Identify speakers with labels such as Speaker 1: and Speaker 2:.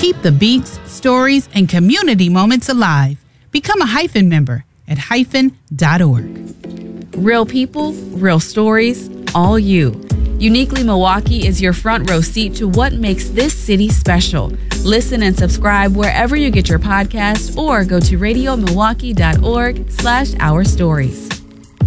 Speaker 1: Keep the beats, stories, and community moments alive. Become a Hyphen member at hyphen.org.
Speaker 2: Real people, real stories, all you. Uniquely Milwaukee is your front row seat to what makes this city special. Listen and subscribe wherever you get your podcast or go to radiomilwaukee.org/ourstories.